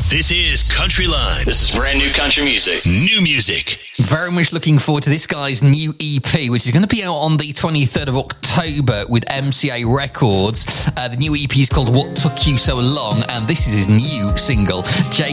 This is Country Line. This is brand new country music. New music. Very much looking forward to this guy's new EP, which is going to be out on the 23rd of October with MCA Records. The new EP is called What Took You So Long, and this is his new single, Jake